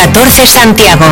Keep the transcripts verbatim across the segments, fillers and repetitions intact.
catorce Santiago.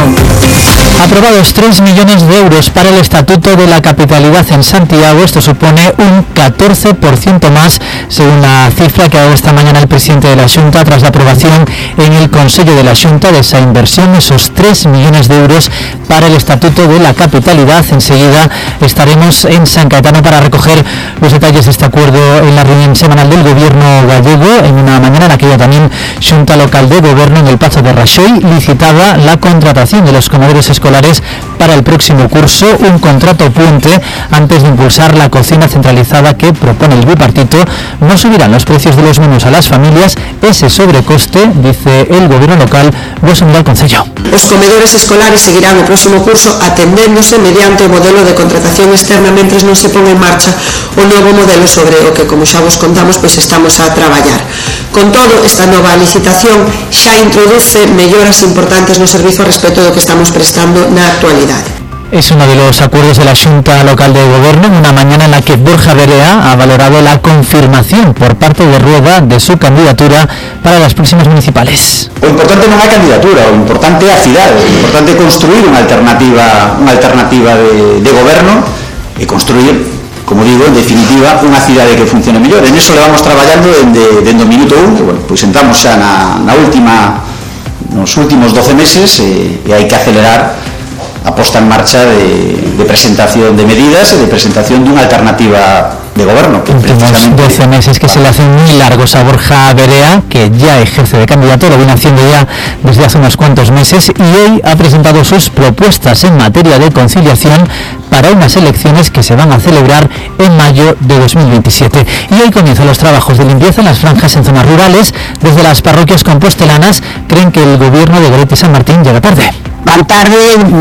Aprobados tres millones de euros para el Estatuto de la Capitalidad en Santiago. Esto supone un catorce por ciento más, según la cifra que ha dado esta mañana el presidente de la Xunta tras la aprobación en el Consejo de la Xunta de esa inversión, esos tres millones de euros para el Estatuto de la Capitalidad. Enseguida estaremos en San Caetano para recoger los detalles de este acuerdo en la reunión semanal del Gobierno gallego, en una mañana en la que ya también Xunta Local de Gobierno en el Pazo de Raxoi licitaba la contratación de los comedores escolares para el próximo curso, un contrato puente antes de impulsar la cocina centralizada que propone el bipartito. No subirán los precios de los menús a las familias, ese sobrecoste, dice el Gobierno local, lo asumirá el Concello. Os comedores escolares seguirán o próximo curso atendéndose mediante o modelo de contratación externa mentres non se pon en marcha o novo modelo sobre o que, como xa vos contamos, pois estamos a traballar. Con todo, esta nova licitación xa introduce melloras importantes no servizo a respecto do que estamos prestando na actualidade. Es uno de los acuerdos de la Xunta Local de Gobierno, en una mañana en la que Borja Verea ha valorado la confirmación por parte de Rueda de su candidatura para las próximas municipales. O importante non é a candidatura, o importante é a cidade, o importante é construir unha alternativa, unha alternativa de, de goberno e construir, como digo, en definitiva, unha cidade que funcione mellor. En eso le vamos traballando dende, dende o minuto un, que, bueno, pois entramos xa na, na última, nos últimos doce meses e, e hai que acelerar a posta en marcha de, de presentación de medidas e de presentación dunha alternativa de goberno. Que últimos doce meses que se le hacen muy largos a Borja Verea, que ya ejerce de candidato, lo viene haciendo ya desde hace unos cuantos meses, y hoy ha presentado sus propuestas en materia de conciliación para unas elecciones que se van a celebrar en mayo de dos mil veintisiete. Y hoy comienzan los trabajos de limpieza en las franjas en zonas rurales. Desde las parroquias compostelanas creen que el gobierno de Goretti San Martín llega tarde. Van tarde,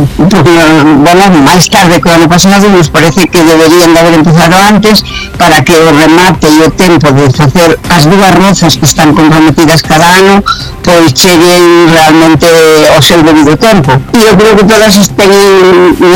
bueno, máis tarde que o ano pasado, nos parece que deberían de haber empezado antes para que o remate e o tempo de facer as dúas rozas que están comprometidas cada ano pois cheguen realmente ao seu debido tempo. E eu creo que todas teñen